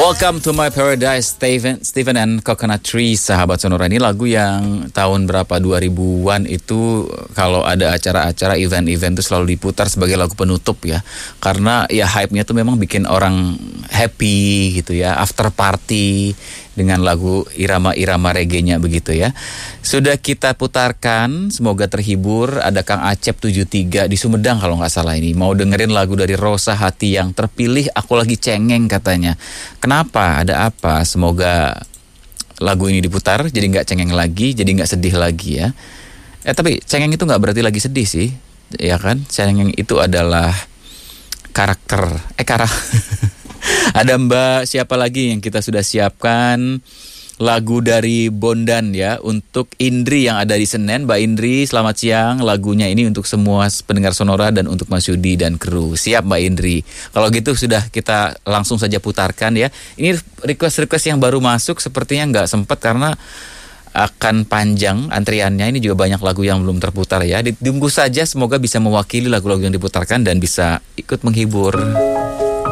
Welcome to my paradise, Stephen and Coconut Tree, sahabat Sonora. Ini lagu yang tahun berapa 2000-an itu kalau ada acara-acara event-event itu selalu diputar sebagai lagu penutup ya. Karena ya hype-nya tuh memang bikin orang happy gitu ya, after party dengan lagu irama-irama reggae-nya begitu ya. Sudah kita putarkan, semoga terhibur. Ada Kang Acep 73 di Sumedang kalau nggak salah ini. Mau dengerin lagu dari Rosa, Hati yang Terpilih, Aku Lagi Cengeng katanya. Kenapa? Ada apa? Semoga lagu ini diputar, jadi nggak cengeng lagi, jadi nggak sedih lagi ya. Tapi cengeng itu nggak berarti lagi sedih sih, ya kan? Cengeng itu adalah karakter. Ada Mbak siapa lagi yang kita sudah siapkan? Lagu dari Bondan ya, untuk Indri yang ada di Senen. Mbak Indri, selamat siang. Lagunya ini untuk semua pendengar Sonora dan untuk Mas Yudi dan kru. Siap Mbak Indri. Kalau gitu sudah kita langsung saja putarkan ya. Ini request-request yang baru masuk sepertinya nggak sempat karena akan panjang antriannya. Ini juga banyak lagu yang belum terputar ya. Ditunggu saja, semoga bisa mewakili lagu-lagu yang diputarkan dan bisa ikut menghibur.